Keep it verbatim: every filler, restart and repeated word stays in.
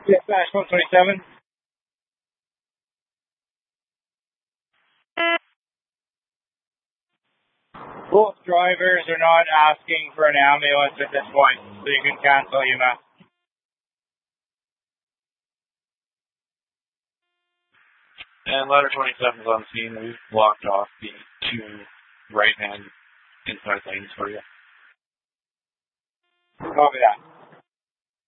Dispatch one twenty-seven. Both drivers are not asking for an ambulance at this point, so you can cancel E M S. And ladder twenty-seven is on scene. We've blocked off the two right-hand inside lanes for you. Copy that.